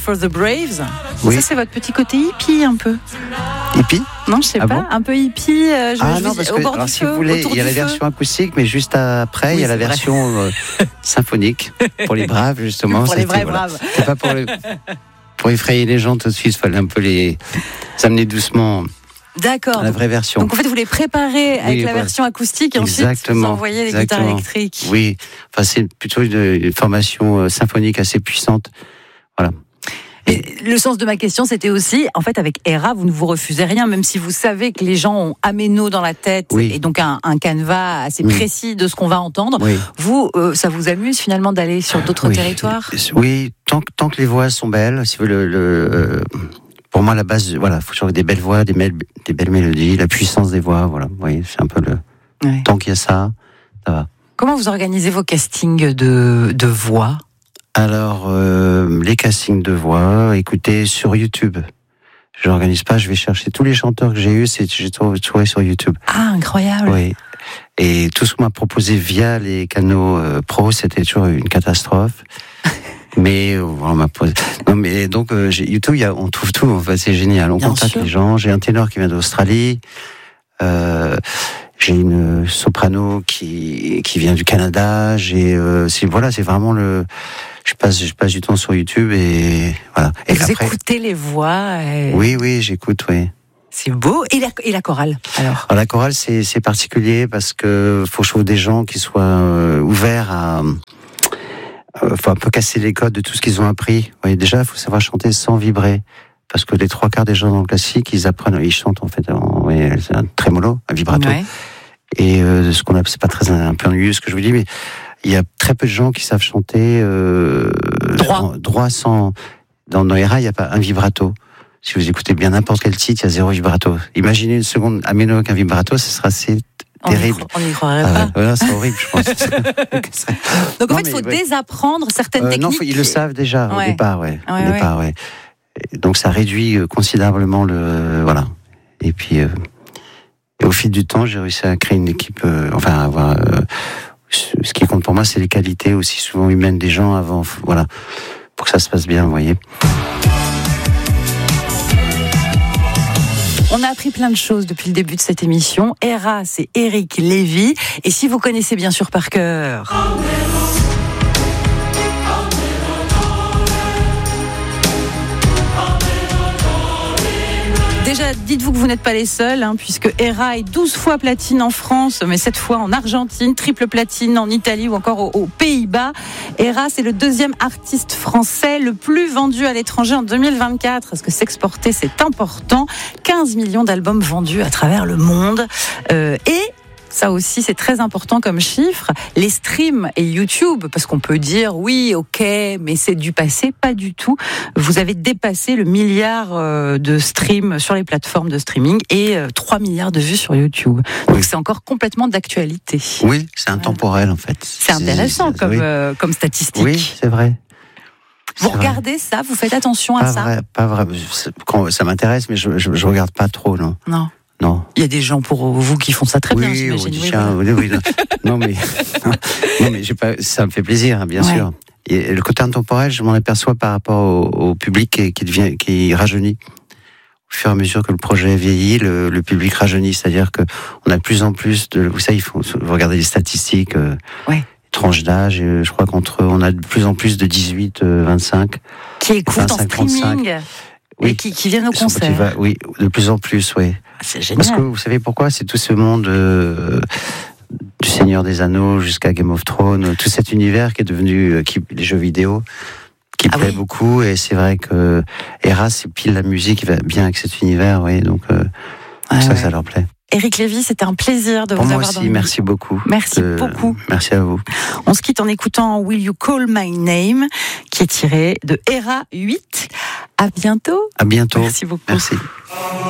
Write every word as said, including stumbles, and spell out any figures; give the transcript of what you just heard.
for the Braves. Oui. Ça, c'est votre petit côté hippie un peu. Hippie? Non, je sais Ah pas. bon Un peu hippie. Euh, je, Ah je non, vais- parce au que bord alors, du si feu, vous voulez, autour il y a du la feu. version acoustique, mais juste après, Oui, il y a la c'est vrai. version euh, symphonique pour les braves justement. Pour les C'était- vrais voilà. braves. C'est pas pour les- pour effrayer les gens tout de suite. Il fallait un peu les amener doucement D'accord. à la vraie version. Donc en fait, vous les préparez avec Oui, la voilà. version acoustique et ensuite Exactement, vous envoyez les exactement. guitares électriques. Oui, enfin c'est plutôt une, une formation euh, symphonique assez puissante. Voilà. Et le sens de ma question, c'était aussi, en fait, avec Era, vous ne vous refusez rien, même si vous savez que les gens ont Améno dans la tête Oui. et donc un, un canevas assez Oui. précis de ce qu'on va entendre. Oui. Vous, euh, ça vous amuse finalement d'aller sur d'autres Oui. territoires? Oui, tant que, tant que les voix sont belles, si vous voulez, le, le, euh, pour moi la base, voilà, faut toujours des belles voix, des belles, des belles mélodies, la puissance des voix, voilà. Vous voyez, c'est un peu le. Ouais. Tant qu'il y a ça, ça va. Comment vous organisez vos castings de, de voix? Alors, euh, les castings de voix, écoutez, sur YouTube. Je n'organise pas, je vais chercher tous les chanteurs que j'ai eus, c'est, j'ai trouvé, trouvé sur YouTube. Ah, incroyable. Oui. Et tout ce qu'on m'a proposé via les canaux euh, pro, c'était toujours une catastrophe. Mais euh, on m'a posé. Non, mais donc euh, j'ai, YouTube, il y a, on trouve tout. En fait, c'est génial. On Bien contacte sûr. les gens. J'ai un ténor qui vient d'Australie. Euh, j'ai une soprano qui qui vient du Canada. J'ai euh, c'est voilà, c'est vraiment le. Je passe je passe du temps sur YouTube et voilà. Et vous après, écoutez les voix. et- oui oui, j'écoute, oui. C'est beau. Et la, et la chorale, alors? Alors la chorale, c'est, c'est particulier parce que faut que je trouve des gens qui soient euh, ouverts à, euh, faut un peu casser les codes de tout ce qu'ils ont appris. Vous voyez, déjà, il faut savoir chanter sans vibrer, parce que les trois quarts des gens dans le classique, ils apprennent, ils chantent en fait, en, vous voyez, c'est un trémolo, un vibrato, Ouais. et euh, ce qu'on appelle, c'est pas très un peu ennuyeux ce que je vous dis, mais il y a très peu de gens qui savent chanter euh, Droit. en- droit sans. Dans Noera, il n'y a pas un vibrato. Si vous écoutez bien n'importe quel titre, il y a zéro vibrato. Imaginez une seconde Améno avec un vibrato, ce sera assez On y terrible. cro- On n'y croirait Ah, pas. ouais, ouais, c'est horrible, je pense. Donc en Non, fait, il mais, faut ouais. désapprendre certaines Euh, techniques. non, faut- ils le savent déjà Ouais. au départ, ouais. Ouais, au départ, ouais. Et donc ça réduit euh, considérablement le, voilà. Et puis, euh, et au fil du temps, j'ai réussi à créer une équipe, euh, enfin, à avoir. Euh, ce ce qui compte pour moi, c'est les qualités aussi souvent humaines des gens avant, voilà, pour que ça se passe bien, vous voyez. On a appris plein de choses depuis le début de cette émission. Era, c'est Eric Lévy. Et si vous connaissez bien sûr par cœur... Déjà, dites-vous que vous n'êtes pas les seuls, hein, puisque Era est douze fois platine en France, mais cette fois en Argentine, triple platine en Italie ou encore aux, aux Pays-Bas. Era, c'est le deuxième artiste français le plus vendu à l'étranger en deux mille vingt-quatre. Parce que s'exporter, c'est important. quinze millions d'albums vendus à travers le monde. Euh, et... Ça aussi, c'est très important comme chiffre. Les streams et YouTube, parce qu'on peut dire oui, ok, mais c'est du passé, pas du tout. Vous avez dépassé le milliard euh, de streams sur les plateformes de streaming et euh, trois milliards de vues sur YouTube. Donc Oui. c'est encore complètement d'actualité. Oui, c'est intemporel en fait. C'est intéressant c'est- comme, oui. euh, comme statistique. Oui, c'est vrai. Vous C'est vrai. regardez ça, vous faites attention à Pas ça? vrai, pas vrai. C'est- quand- Ça m'intéresse, mais je, je, je regarde pas trop, non. Non. Non. Il y a des gens pour vous qui font ça très bien, Oui, j'imagine. on dit Oui, tiens, voilà. oui, oui, non. non, mais, non, mais j'ai pas, ça me fait plaisir, hein, bien Ouais. sûr. Et le côté intemporel, je m'en aperçois par rapport au, au public qui, qui devient, qui rajeunit. Au fur et à mesure que le projet vieillit, le, le public rajeunit. C'est-à-dire que on a de plus en plus de, vous savez, il faut vous regardez les statistiques, euh, Ouais. tranches d'âge, et je crois qu'entre, on a de plus en plus de dix-huit, vingt-cinq. Qui écoutent en vingt-cinq, streaming et Oui. qui, qui viennent au Son petit concert. va- oui, de plus en plus, oui. C'est génial. Parce que vous savez pourquoi? C'est tout ce monde euh, du Seigneur des Anneaux jusqu'à Game of Thrones, tout cet univers qui est devenu euh, qui, les jeux vidéo, qui Ah plaît oui. beaucoup. Et c'est vrai que Era, c'est pile la musique qui va bien avec cet univers, oui. Donc euh, Ouais, ça, ouais. ça leur plaît. Eric Lévy, c'était un plaisir de Pour vous moi avoir dans aussi, le- merci beaucoup. Merci Euh, beaucoup. Merci à vous. On se quitte en écoutant Will You Call My Name, qui est tiré de Era huit. À bientôt. À bientôt. Merci beaucoup. Merci.